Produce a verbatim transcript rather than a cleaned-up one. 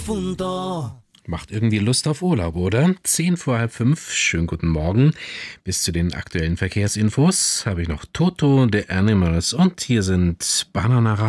difunto. Macht irgendwie Lust auf Urlaub, oder? Zehn vor halb fünf, schönen guten Morgen. Bis zu den aktuellen Verkehrsinfos habe ich noch Toto, The Animals und hier sind Bananarama.